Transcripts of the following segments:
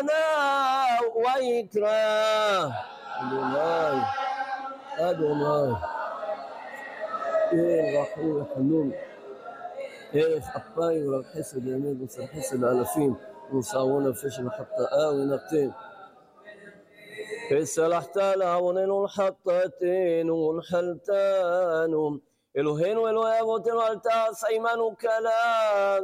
حنى وإكرام أدوناي أدوناي إيه رحيم حنون إيه أباي والحسد يمين وصل حسد ألفين وصاونا فشل حتى آوي نقتين السلحت العونين والحطتين والحلتان إلهين والوابوتين والتاس أيمان كلام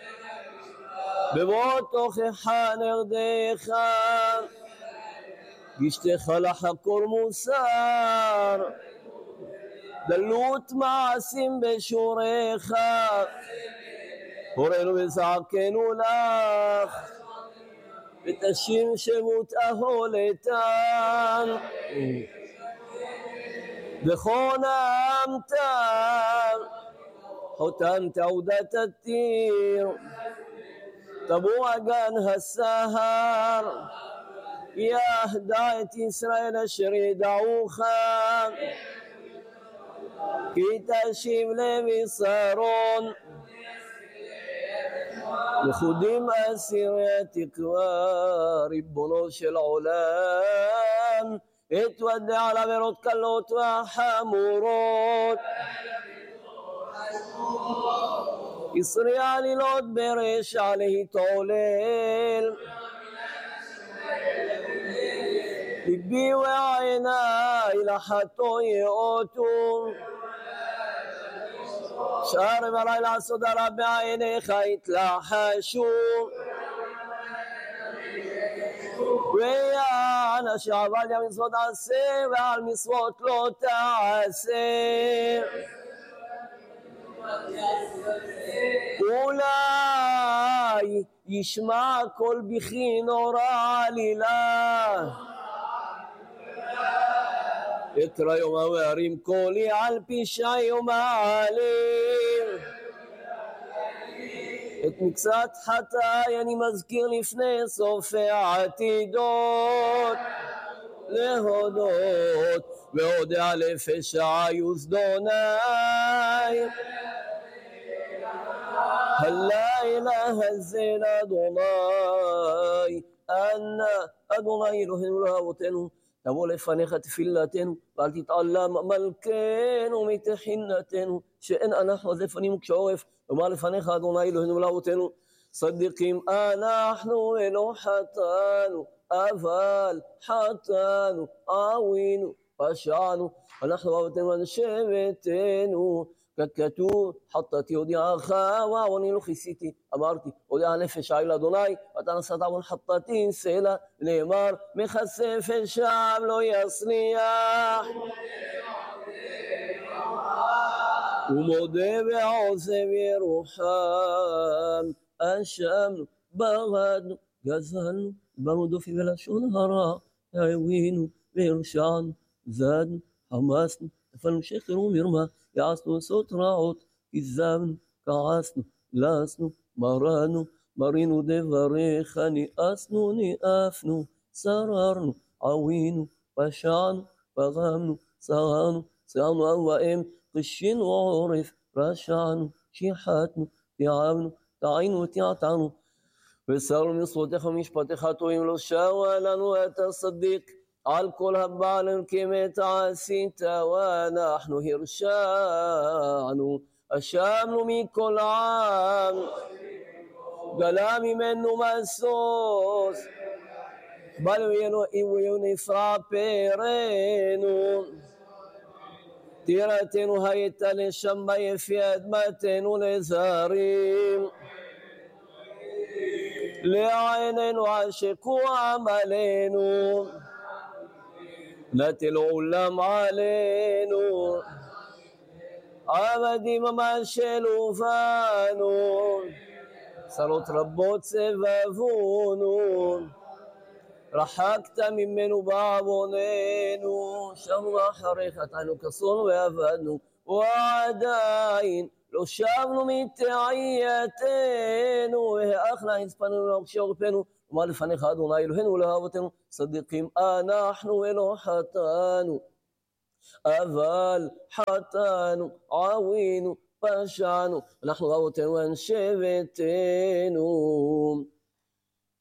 بموت أخي نغديخان جشتخ لحق المسار دلوت معسم بشوريخا هورينو بسعكين ولاخ بتشيم شموت أهولتان بخونا أمتان حتان تودة التير تبوع جانها السهر يا هداية إسرائيل شريد عوخا كي تشيم لي بصارون يخدم أسيرتك وربنا العلام اتودع على بيروت كالوت وحمورات يصري علي لوت بريش عليه طوليل لبي وعيناي لحطو يقوتو شارب علي العصد ربي عيني خيط لحشو ويا أنا شعب على مصوت عسي وعلى مصوت لو تعسي أولاي يشمع كل بخي نور عليلا اقرأ يوم وارم كولي على البشع يوم عليم اتمكسات حتى يعني مذكر לפני סוף העתידות להודות והודע לפשע יוזדוני הלילה הזה לאדוני אנא אדוני אלוהינו לאבותינו תבוא לפניך תפילתנו ואל תתעלם מלכנו מתחינתנו שאין אנחנו אז לפנינו כשעורף ומה לפניך אדוני אלוהינו לאבותינו צדיקים אנחנו ולא חטאנו אבל חטאנו עווינו פשענו אנחנו ואבותינו אנשי ביתנו ככתוב חטאתי הודיעך ועווני לא כיסיתי אמרתי הודיע נפש העיל אדוני ואתה נשאת עוון חטאתי סלע נאמר מכסה פשעם לא יצליח ומודה ועוזב ירוחם אשמנו בגדנו גזלנו דיברנו דופי ולשון הרע העווינו והרשענו זדנו חמסנו נפלנו שכר ומרמה יעשנו עשות רעות כזבנו כעסנו לסנו מרנו מרינו דבריך ניאסנו ניאפנו שררנו עווינו פשענו פגמנו צרנו צרנו אב ואם قشين وعرف رشعنا شيحاتنا تعبنا تعينا وتعتعنا وسألوا من صوتك ومشبتك خطوهم لو شاوى لنا وتصديق على كل هبعنا كما تعسيت ونحن هرشان أشامل من كل عام قلامي منه مسوس بل وينفرع بيرينو تيرتين هيت للشمبي في أدمتين ولزارين لعين وعشق وعملين نتلو اللم علينا عبدي ما شلو فانو صلوت ربوت سبفونو رحقت منه بعضنينو شر حريقتنا كصون ويفادنو وعداين لو شابنو من تعيتينو وهي أخنا إنسبانو نقشوغبينو وما لفني خادو نايلوهن ولهاوتينو صديقين نحن ولو حتانو אבל חטאנו, עווינו, פשענו, אנחנו רבותינו אנשי ביתנו.